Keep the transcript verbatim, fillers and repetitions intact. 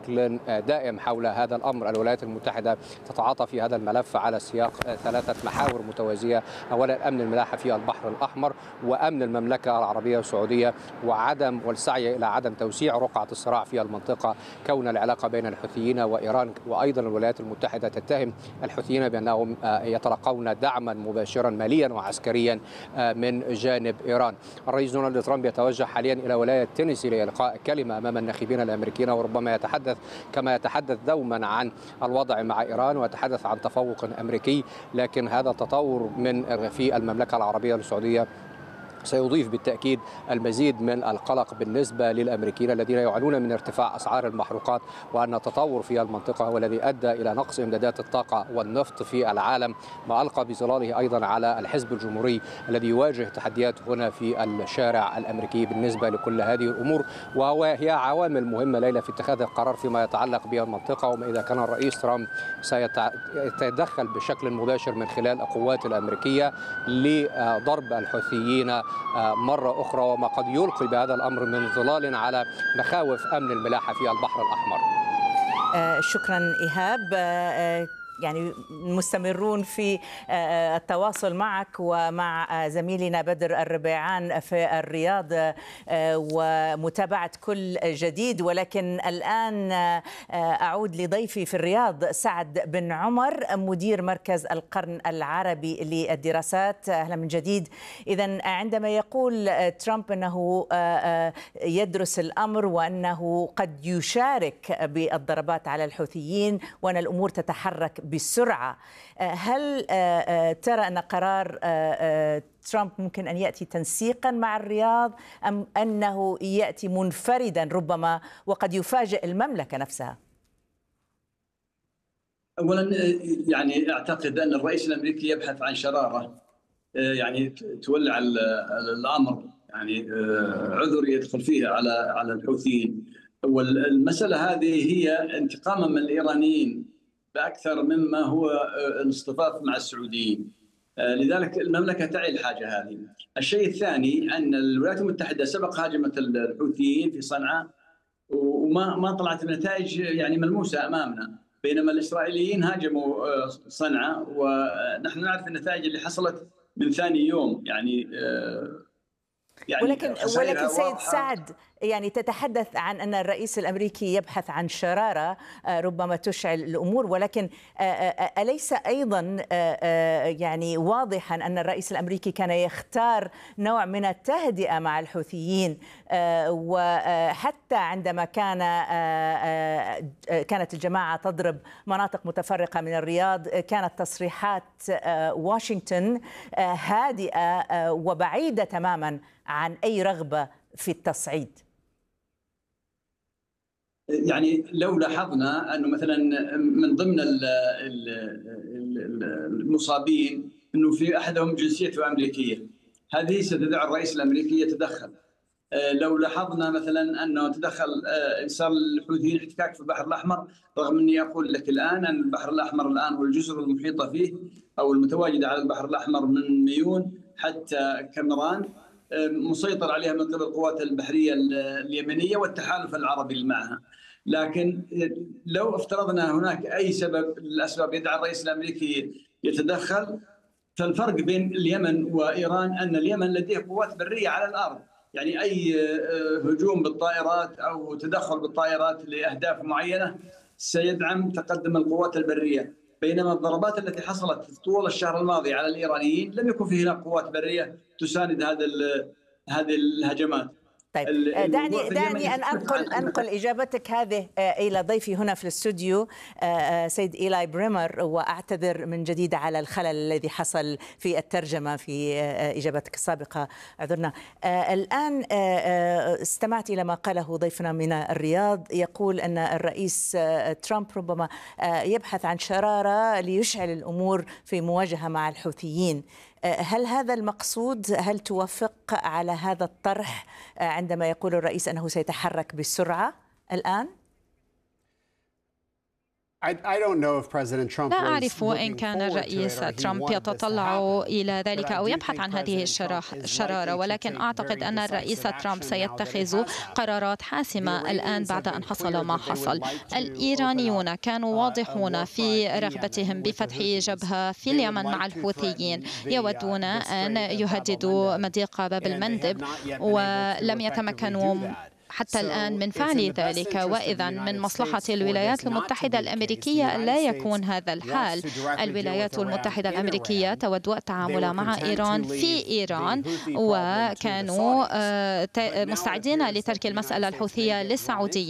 بشكل دائم حول هذا الأمر. الولايات المتحدة تتعاطى في هذا الملف على سياق ثلاثة محاور متوازية: أولا أمن الملاحة في البحر الأحمر، وأمن المملكة العربية السعودية، وعدم والسعي إلى عدم توسيع رقعة الصراع في المنطقة، كون العلاقة بين الحوثيين وإيران. وأيضا الولايات المتحدة تتهم الحوثيين بأنهم يتلقون دعما مباشرا ماليا وعسكريا من جانب إيران. الرئيس دونالد ترامب يتوجه حاليا إلى ولاية تينيسي لإلقاء كلمة أمام الناخبين الأمريكيين، وربما يتحدث كما يتحدث دوما عن الوضع مع إيران ويتحدث عن تفوق أمريكي، لكن هذا التطور من في المملكة العربية السعودية سيضيف بالتأكيد المزيد من القلق بالنسبة للأمريكيين الذين يعانون من ارتفاع أسعار المحروقات، وأن التطور في المنطقة هو الذي أدى إلى نقص إمدادات الطاقة والنفط في العالم، ما ألقى بظلاله أيضا على الحزب الجمهوري الذي يواجه تحديات هنا في الشارع الأمريكي بالنسبة لكل هذه الأمور. وهي عوامل مهمة ليلى في اتخاذ القرار فيما يتعلق بالمنطقة، وما إذا كان الرئيس ترامب سيتدخل بشكل مباشر من خلال القوات الأمريكية لضرب الحوثيين مرة أخرى، وما قد يلقي بهذا الأمر من ظلال على مخاوف أمن الملاحة في البحر الأحمر. آه شكرا إيهاب. آه يعني مستمرون في التواصل معك ومع زميلنا بدر الربيعان في الرياض ومتابعة كل جديد، ولكن الآن أعود لضيفي في الرياض سعد بن عمر مدير مركز القرن العربي للدراسات. أهلا من جديد. إذن عندما يقول ترامب أنه يدرس الأمر وأنه قد يشارك بالضربات على الحوثيين وأن الأمور تتحرك بسرعة، هل ترى أن قرار ترامب ممكن أن يأتي تنسيقا مع الرياض أم أنه يأتي منفردا ربما وقد يفاجئ المملكة نفسها؟ أولا يعني أعتقد أن الرئيس الأمريكي يبحث عن شرارة يعني تولع الأمر، يعني عذر يدخل فيها على على الحوثيين. والمسألة هذه هي انتقاما من الإيرانيين بأكثر مما هو الاصطفاف مع السعوديين، لذلك المملكة تعي الحاجة هذه. الشيء الثاني أن الولايات المتحدة سبق هاجمت الحوثيين في صنعاء وما ما طلعت بنتائج يعني ملموسة أمامنا، بينما الإسرائيليين هاجموا صنعاء ونحن نعرف النتائج اللي حصلت من ثاني يوم. يعني يعني ولكن ولكن سيد سعد، يعني تتحدث عن أن الرئيس الأمريكي يبحث عن شرارة ربما تشعل الأمور، ولكن أليس أيضا يعني واضحا أن الرئيس الأمريكي كان يختار نوع من التهدئة مع الحوثيين، وحتى عندما كان كانت الجماعة تضرب مناطق متفرقة من الرياض كانت تصريحات واشنطن هادئة وبعيدة تماما عن أي رغبة في التصعيد. يعني لو لاحظنا أنه مثلا من ضمن المصابين أنه في أحدهم جنسيته أمريكية، هذه ستدعو الرئيس الأمريكي يتدخل. لو لاحظنا مثلا أنه تدخل إنسان الحوثيين احتكاك في البحر الأحمر، رغم أني أقول لك الآن أن البحر الأحمر الآن والجزر المحيطة فيه أو المتواجدة على البحر الأحمر من ميون حتى كاميران مسيطر عليها من قبل القوات البحرية اليمنية والتحالف العربي اللي معها. لكن لو افترضنا هناك أي سبب الأسباب يدعى الرئيس الأمريكي يتدخل، فالفرق بين اليمن وإيران أن اليمن لديه قوات برية على الأرض، يعني أي هجوم بالطائرات أو تدخل بالطائرات لأهداف معينة سيدعم تقدم القوات البرية، بينما الضربات التي حصلت طول الشهر الماضي على الإيرانيين لم يكن فيه هناك قوات برية تساند هذا هذه الهجمات. طيب دعني دعني ان انقل انقل اجابتك هذه الى ضيفي هنا في الاستوديو سيد إيلاي بريمر، واعتذر من جديد على الخلل الذي حصل في الترجمه في اجابتك السابقه، اعذرنا. الان استمعت الى ما قاله ضيفنا من الرياض، يقول ان الرئيس ترامب ربما يبحث عن شراره ليشعل الامور في مواجهه مع الحوثيين. هل هذا المقصود؟ هل توافق على هذا الطرح عندما يقول الرئيس أنه سيتحرك بسرعة الآن؟ لا أعرف إن كان الرئيس ترامب يتطلع إلى ذلك أو يبحث عن هذه الشرارة، ولكن أعتقد أن الرئيس ترامب سيتخذ قرارات حاسمة الآن بعد أن حصل ما حصل. الإيرانيون كانوا واضحون في رغبتهم بفتح جبهة في اليمن مع الحوثيين، يودون أن يهددوا مضيق باب المندب ولم يتمكنوا حتى الآن من فعل ذلك. وإذا من مصلحة الولايات المتحدة الأمريكية لا يكون هذا الحال. الولايات المتحدة الأمريكية تود التعامل مع إيران في إيران، وكانوا مستعدين لترك المسألة الحوثية للسعوديين.